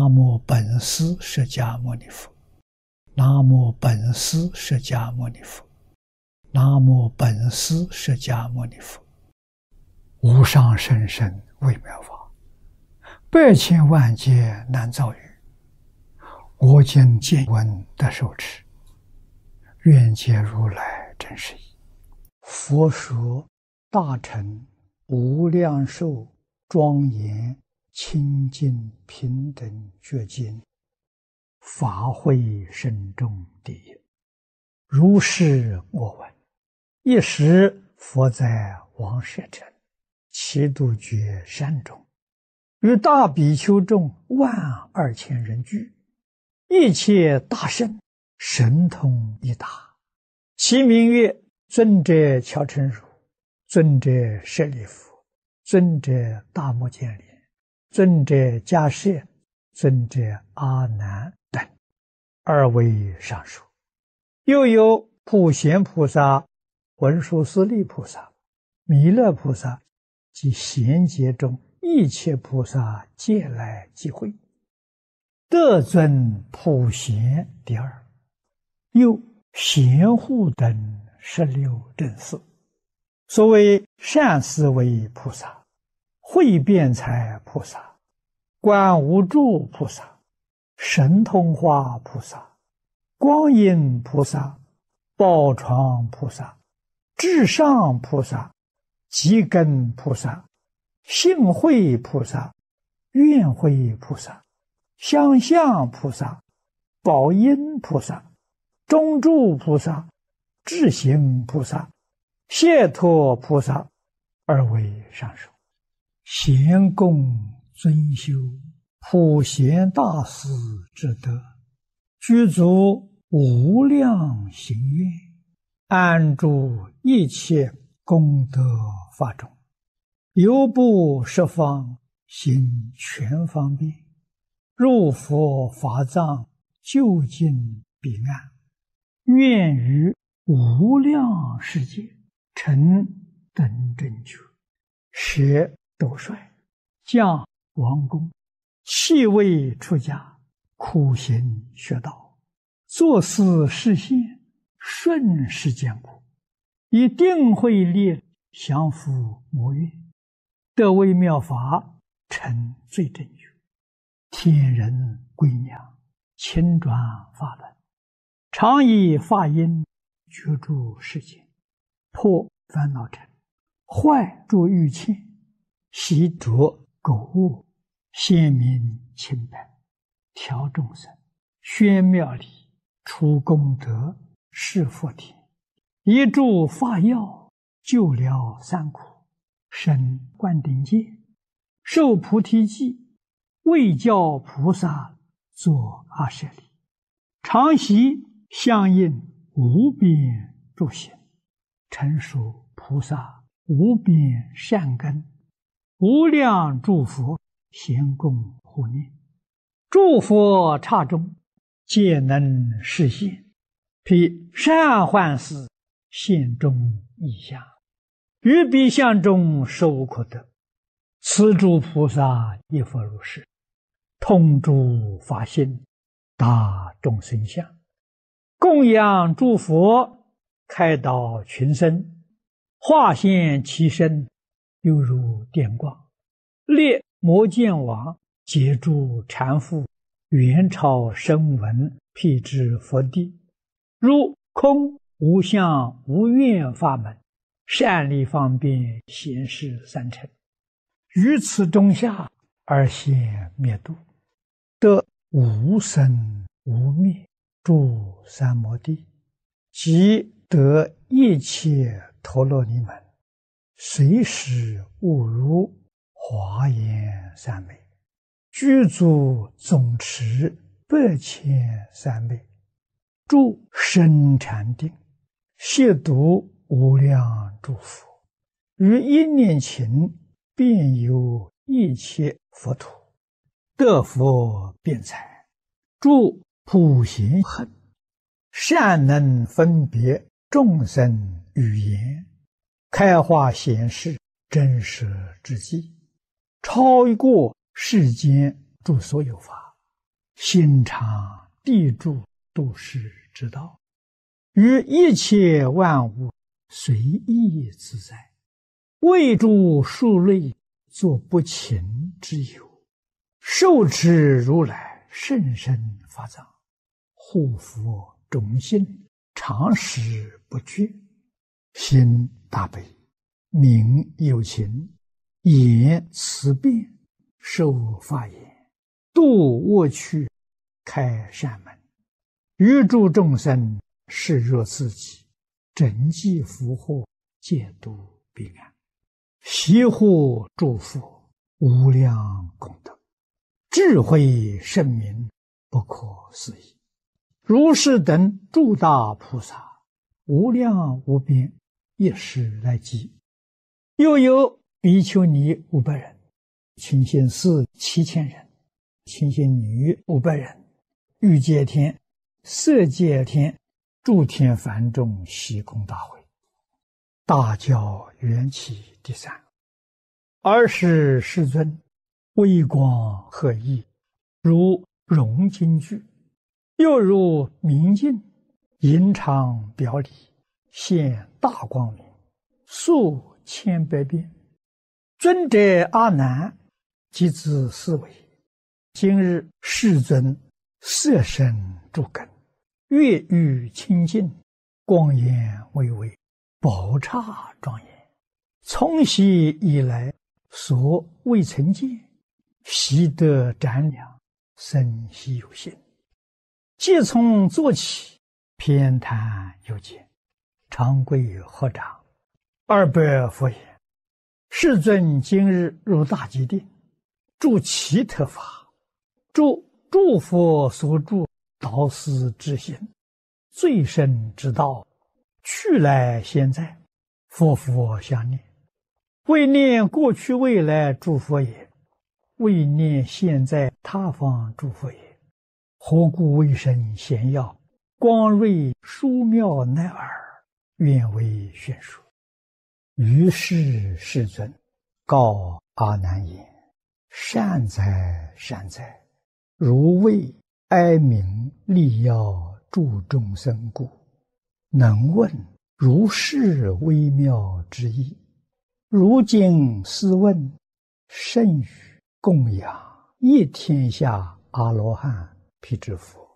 南无本师释迦牟尼佛，南无本师释迦牟尼佛，南无本师释迦牟尼佛。无上甚深微妙法，百千万劫难遭遇。我今见闻得受持，愿解如来真实义。佛说大乘无量寿庄严清净平等觉经，法会深重第一。如是我闻，一时佛在王舍城祇度觉山中，与大比丘众12000人聚，一切大圣神通一达，其名曰尊者乔陈如、尊者舍利弗、尊者大目犍连、尊者迦叶、尊者阿难等，2位上首。又有普贤菩萨、文殊师利菩萨、弥勒菩萨及贤劫中一切菩萨皆来集会，得尊普贤第二。又贤护等16正士，所谓善思维菩萨、慧辩才菩萨、观无住菩萨、神通化菩萨、光阴菩萨、宝床菩萨、至上菩萨、积根菩萨、性慧菩萨、愿慧菩萨、相向菩萨、宝音菩萨、中住菩萨、智行菩萨、解脱菩萨，2位上首。贤供尊修普贤大士之德，具足无量行愿，安住一切功德法中，犹不十方行全方便，入佛法藏，究竟彼岸，愿于无量世界成等正觉，舍斗率，降王宫，弃位出家，苦行学道，作事实现，顺世间苦，以定慧力降伏魔怨，得微妙法，成最正觉，天人归娘，亲转法轮，常以法音居住世间，破烦恼尘，坏诸欲嗔，习着垢恶，显明清白，调众生，宣妙理，除功德，示福田，一助法药，救了三苦，生灌顶戒，受菩提记，为教菩萨作阿舍利，常习相应无边诸行，成熟菩萨无边善根，无量诸佛咸供护念，诸佛刹中皆能示现，披善幻事现中异相，于彼相中实无可得。此诸菩萨亦复如是，通诸法性，达众生相，供养诸佛，开导群生，化现其身，犹如电光，列摩犍王，解诸缠缚，元超声闻，辟支佛地，如空无相无愿法门，善利方便显示三乘，于此中下而现灭度，得无生无灭诸三摩地，即得一切陀罗尼门，随时悟如华严三昧，具足总持8000三昧，住深禅定，亵渎无量诸佛，于一念勤遍游一切佛土，得佛辩才，住普贤行，善能分别众生语言，开化显示真实之际，超过世间诸所有法， 心常地住度世之道，于一切万物随意自在，为诸数类作不勤之有，受持如来甚深法藏，护佛忠信，常时不绝，心大悲，名有情，言慈辩，受法言，度恶趣，开善门，于诸众生视若自己，整济福祸，戒度彼岸，悉护诸佛，无量功德，智慧圣明，不可思议。如是等诸大菩萨，无量无边，一时来集。又有比丘尼500人，清心寺7000人，清心女500人，欲界天、色界天、诸天梵众悉空大会，大教缘起第3。尔时世尊微光和熠，如融金具，又如明镜，银常表里，现大光明，数千百遍。尊者阿难即自思维：今日世尊色身诸根，月欲清净，光颜巍巍，宝刹庄严，从昔以来所未曾见，习得瞻量，生希有心。即从坐起，偏袒右肩，长跪合掌，200佛言：世尊今日入大吉定，住其特法，住诸佛所住导师之心，最深之道，去来现在，佛佛相念，为念过去未来诸佛也，为念现在他方诸佛也。何故为身显耀，光瑞殊妙乃尔，愿为宣说。于是世尊告阿难言：善哉善哉，如为哀鸣利要助众生故，能问如是微妙之意。如今斯问，甚于供养一天下阿罗汉辟支佛，